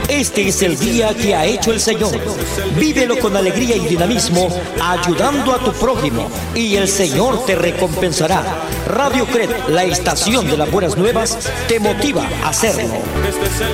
Este es el día que ha hecho el Señor. Vívelo con alegría y dinamismo, ayudando a tu prójimo, y el Señor te recompensará. Radio CRED, la estación de las buenas nuevas, te motiva a hacerlo.